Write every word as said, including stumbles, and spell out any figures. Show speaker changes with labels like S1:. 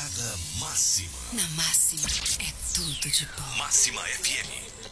S1: Morada Máxima.
S2: Na Máxima é tudo de bom.
S1: Máxima F M.